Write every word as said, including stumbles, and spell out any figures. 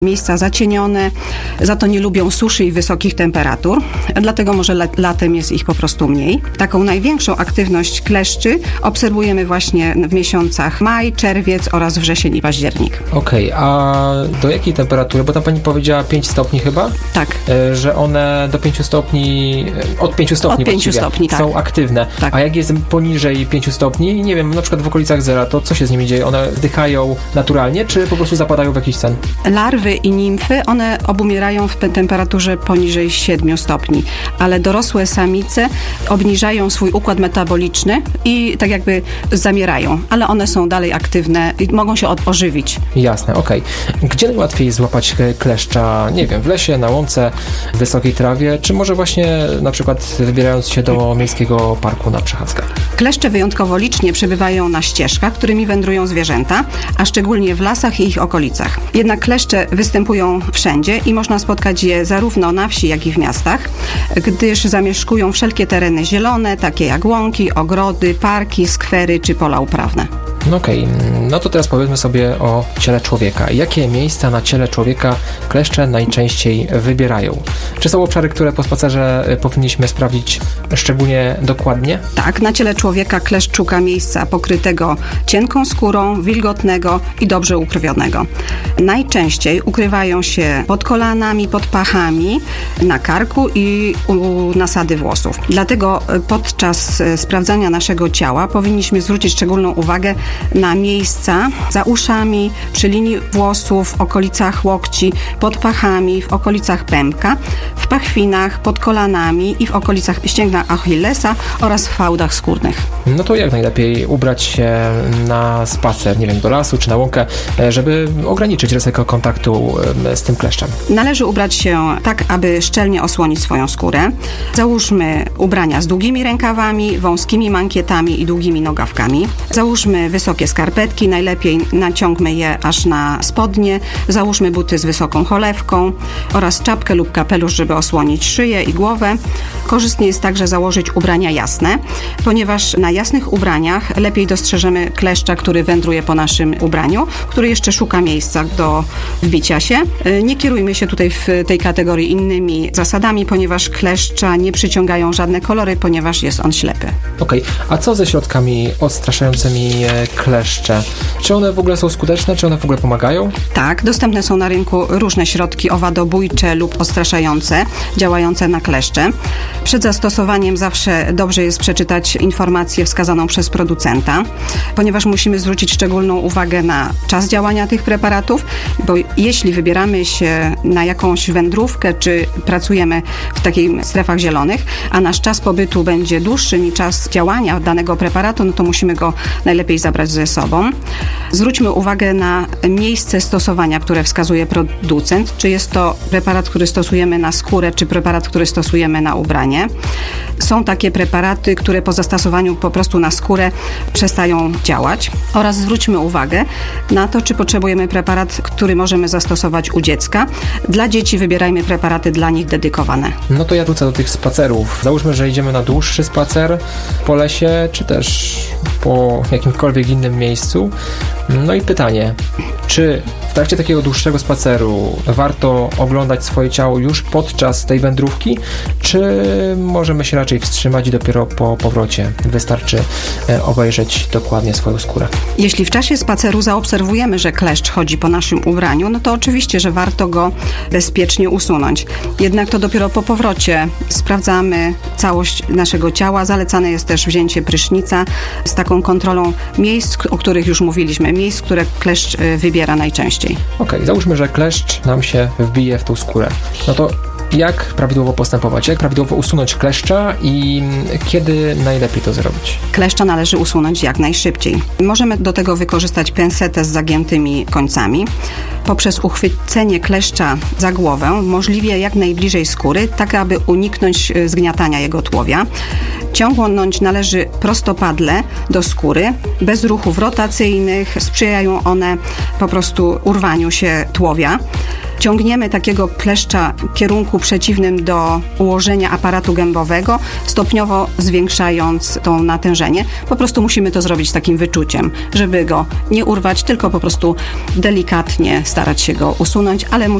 miejsca zacienione, za to nie lubią suszy i wysokich temperatur, dlatego może latem jest ich po prostu mniej. Taką największą aktywność kleszczy obserwujemy właśnie w miesiącach maj, czerwiec oraz wrzesień i październik. Okej, okay, a do jakiej temperatury? Bo tam pani powiedziała pięć stopni chyba? Tak. Że one do pięciu stopni, od pięciu stopni od pięciu stopni, tak. Są aktywne. Tak. A jak jest poniżej pięciu stopni, nie wiem, na przykład w okolicach zera, to co się z nimi dzieje? One wdychają naturalnie, czy po prostu zapadają w jakiś sen? Larwy i nimfy, one obumierają w temperaturze poniżej siedmiu stopni, ale dorosłe samice obniżają swój układ metaboliczny i tak jakby zamierają, ale one są dalej aktywne i mogą się ożywić. Jasne, okej. Okay. Gdzie najłatwiej złapać kleszcza? Nie wiem, w lesie, na łące, w wysokiej trawie, czy może właśnie na przykład wybierając się do miejskiego parku na przechadzkę? Kleszcze wyjątkowo licznie przebywają na ścieżkach, którymi wędrują zwierzęta, a szczególnie w lasach i ich okolicach. Jednak kleszcze występują wszędzie i można spotkać je zarówno na wsi, jak i w miastach, gdyż zamieszkują wszelkie tereny zielone, takie jak łąki, ogrody, parki, skwery czy pola uprawne. No okej, okay. No to teraz powiedzmy sobie o ciele człowieka. Jakie miejsca na ciele człowieka kleszcze najczęściej wybierają? Czy są obszary, które po spacerze powinniśmy sprawdzić szczególnie dokładnie? Tak, na ciele człowieka kleszcz szuka miejsca pokrytego cienką skórą, wilgotnego i dobrze ukrwionego. Najczęściej ukrywają się pod kolanami, pod pachami, na karku i u nasady włosów. Dlatego podczas sprawdzania naszego ciała powinniśmy zwrócić szczególną uwagę na miejsca za uszami, przy linii włosów, w okolicach łokci, pod pachami, w okolicach pępka, w pachwinach, pod kolanami i w okolicach ścięgna Achillesa oraz w fałdach skórnych. No to jak najlepiej ubrać się na spacer, nie wiem, do lasu czy na łąkę, żeby ograniczyć ryzyko kontaktu z tym kleszczem? Należy ubrać się tak, aby szczelnie osłonić swoją skórę. Załóżmy ubrania z długimi rękawami, wąskimi mankietami i długimi nogawkami. Załóżmy wysokie skarpetki, najlepiej naciągmy je aż na spodnie. Załóżmy buty z wysoką cholewką oraz czapkę lub kapelusz, żeby osłonić szyję i głowę. Korzystnie jest także założyć ubrania jasne, ponieważ na jasnych ubraniach lepiej dostrzeżemy kleszcza, który wędruje po naszym ubraniu, który jeszcze szuka miejsca do wbicia się. Nie kierujmy się tutaj w tej kategorii innymi zasadami, ponieważ kleszcza nie przyciągają żadne kolory, ponieważ jest on ślepy. Okej, okay. A co ze środkami odstraszającymi kleszcze? Czy one w ogóle są skuteczne? Czy one w ogóle pomagają? Tak, dostępne są na rynku różne środki owadobójcze lub odstraszające, działające na kleszcze. Przed zastosowaniem zawsze dobrze jest przeczytać informację wskazaną przez producenta, ponieważ musimy zwrócić szczególną uwagę na czas działania tych preparatów, bo jeśli wybieramy się na jakąś wędrówkę, czy pracujemy w takich strefach zielonych, a nasz czas pobytu będzie dłuższy niż czas działania danego preparatu, no to musimy go najlepiej zabrać ze sobą. Zwróćmy uwagę na miejsce stosowania, które wskazuje producent, czy jest to preparat, który stosujemy na skórę, czy preparat, który stosujemy na ubranie. Są takie preparaty, które po zastosowaniu po prostu na skórę przestają działać. Oraz zwróćmy uwagę na to, czy potrzebujemy preparat, który możemy zastosować u dziecka. Dla dzieci wybierajmy preparaty dla nich dedykowane. No to ja wrócę do tych spacerów. Załóżmy, że idziemy na dłuższy spacer po lesie, czy też po jakimkolwiek innym miejscu. No i pytanie, czy w trakcie takiego dłuższego spaceru warto oglądać swoje ciało już podczas tej wędrówki, czy możemy się raczej wstrzymać i dopiero po powrocie wystarczy obejrzeć dokładnie swoją skórę? Jeśli w czasie spaceru zaobserwujemy, że kleszcz chodzi po naszym ubraniu, no to oczywiście, że warto go bezpiecznie usunąć. Jednak to dopiero po powrocie sprawdzamy całość naszego ciała. Zalecane jest też wzięcie prysznica z taką kontrolą miejsc, o których już mówiliśmy, miejsc, które kleszcz wybiera najczęściej. Okej, okay, załóżmy, że kleszcz nam się wbije w tą skórę. No to jak prawidłowo postępować? Jak prawidłowo usunąć kleszcza i kiedy najlepiej to zrobić? Kleszcza należy usunąć jak najszybciej. Możemy do tego wykorzystać pensetę z zagiętymi końcami. Poprzez uchwycenie kleszcza za głowę, możliwie jak najbliżej skóry, tak aby uniknąć zgniatania jego tułowia. Ciągnąć należy prostopadle do skóry, bez ruchów rotacyjnych, sprzyjają one po prostu urwaniu się tułowia. ciągniemy takiego kleszcza w kierunku przeciwnym do ułożenia aparatu gębowego, stopniowo zwiększając to natężenie. Po prostu musimy to zrobić takim wyczuciem, żeby go nie urwać, tylko po prostu delikatnie starać się go usunąć, ale musimy